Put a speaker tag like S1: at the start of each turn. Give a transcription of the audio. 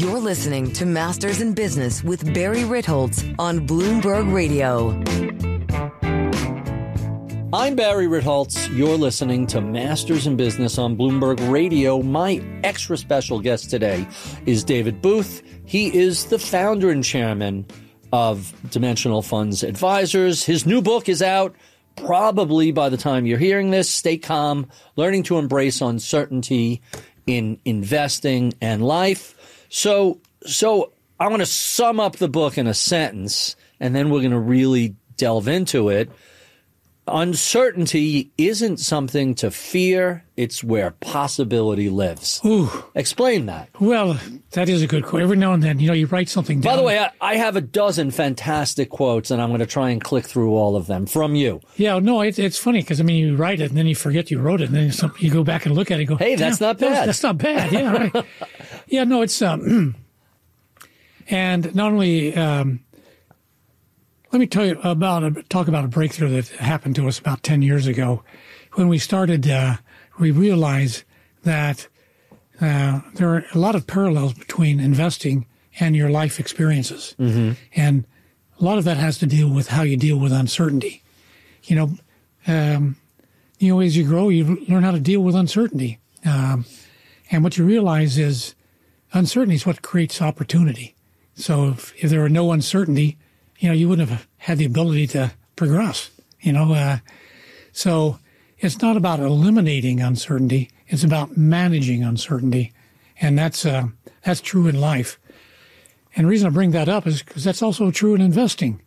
S1: You're listening to Masters in Business with Barry Ritholtz on Bloomberg Radio.
S2: I'm Barry Ritholtz. You're listening to Masters in Business on Bloomberg Radio. My extra special guest today is David Booth. He is the founder and chairman of Dimensional Funds Advisors. His new book is out probably by the time you're hearing this. Stay Calm, Learning to Embrace Uncertainty in Investing and Life. So I want to sum up the book in a sentence, and then we're going to really delve into it. Uncertainty isn't something to fear. It's where possibility lives.
S3: Ooh.
S2: Explain that.
S3: Well, that is a good quote. Every now and then, you write something down.
S2: By the way, I have a dozen fantastic quotes, and I'm going to try and click through all of them from you.
S3: Yeah, no, it's funny because, you write it, and then you forget you wrote it, and then you go back and look at it and go,
S2: hey, that's not bad.
S3: That's not bad. Yeah, right. Yeah, no, it's and not only let me tell you talk about a breakthrough that happened to us about 10 years ago. When we started, we realized that there are a lot of parallels between investing and your life experiences. Mm-hmm. And a lot of that has to deal with how you deal with uncertainty. As you grow, you learn how to deal with uncertainty. And what you realize is uncertainty is what creates opportunity. So if there were no uncertainty, you wouldn't have had the ability to progress, So it's not about eliminating uncertainty. It's about managing uncertainty. And that's true in life. And the reason I bring that up is because that's also true in investing.